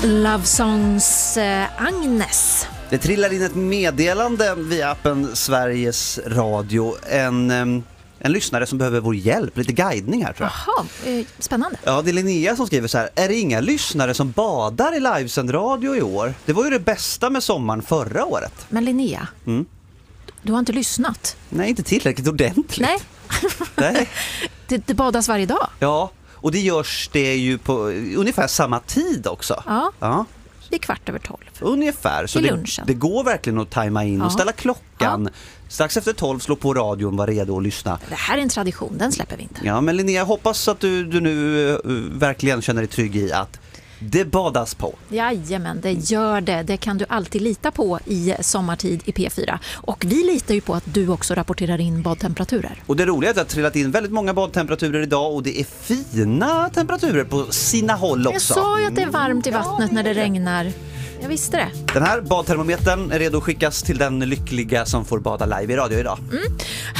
Love Songs Agnes. Det trillar in ett meddelande via appen Sveriges Radio. En lyssnare som behöver vår hjälp, lite guidning här tror jag. Jaha, spännande. Ja, det är Linnea som skriver så här: är det inga lyssnare som badar i livesänd radio i år? Det var ju det bästa med sommaren förra året. Men Linnea, du har inte lyssnat. Nej, inte tillräckligt ordentligt. Nej. Nej. Det badas varje dag. Ja, och det görs det ju på ungefär samma tid också. Ja. Det är 12:15. Ungefär, så det går verkligen att tajma in och ställa klockan. Strax efter 12 slå på radion, var redo att lyssna. Det här är en tradition, den släpper vi inte. Ja, men Linnea, jag hoppas att du nu verkligen känner dig trygg i att det badas på. Jajamän, det gör det. Det kan du alltid lita på i sommartid i P4. Och vi litar ju på att du också rapporterar in badtemperaturer. Och det roliga är att det har trillat in väldigt många badtemperaturer idag och det är fina temperaturer på sina håll också. Jag sa ju att det är varmt i vattnet när det regnar. Jag visste det. Den här badtermometern är redo att skickas till den lyckliga som får bada live i radio idag.